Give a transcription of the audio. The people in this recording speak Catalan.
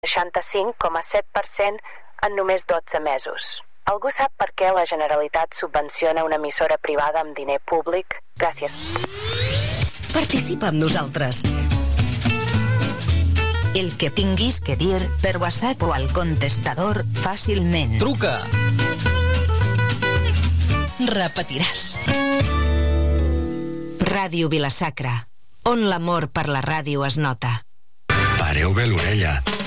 65,7% en només 12 mesos. Algú sap per què la Generalitat subvenciona una emissora privada amb diner públic? Gràcies. Participa amb nosaltres. El que tinguis que dir per WhatsApp o al contestador fàcilment. Truca! Repetiràs. Ràdio Vila-sacra, on l'amor per la ràdio es nota. Pareu bé l'orella.